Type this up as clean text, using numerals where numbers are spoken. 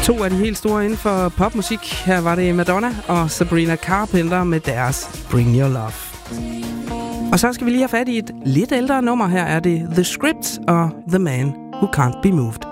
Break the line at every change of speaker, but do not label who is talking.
To af de helt store inden for popmusik. Her var det Madonna og Sabrina Carpenter med deres Bring Your Love. Og så skal vi lige have fat i et lidt ældre nummer. Her er det The Script og The Man Who Can't Be Moved.